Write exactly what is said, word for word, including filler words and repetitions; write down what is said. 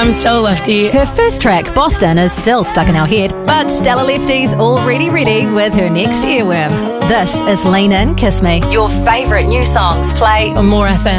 I'm Stella Lefty. Her first track, Boston, is still stuck in our head, but Stella Lefty's already ready with her next earworm. This is Lean In, Kiss Me. Your favourite new songs play On More F M.